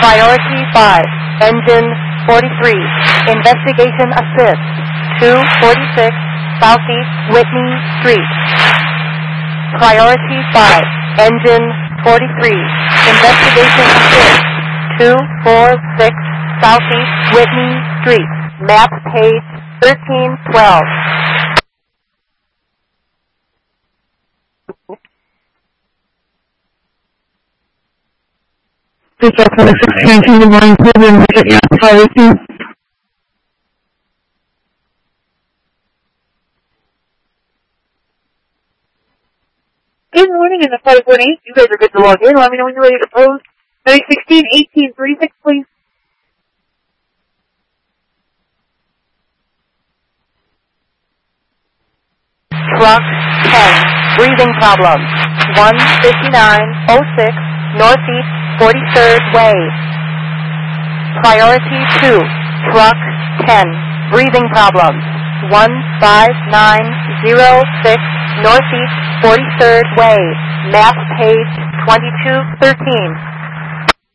Priority 5, engine 43, investigation assist, 246 Southeast Whitney Street. Priority 5, engine 43, investigation assist, 246 Southeast Whitney Street. Map page 1312. This is for the 16 good morning, program. Good morning, in the 518. You guys are good to log in. Let me know when you're ready to pose. 16, 18, 36, please. Truck 10, breathing problems, 15906 Northeast 43rd Way. Priority 2, truck 10, breathing problems, 15906 Northeast 43rd Way. Map page 2213.